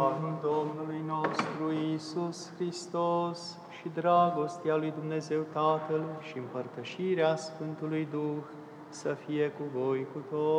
Harul Domnului nostru Iisus Hristos și dragostea lui Dumnezeu Tatăl și împărtășirea Sfântului Duh să fie cu voi cu toți.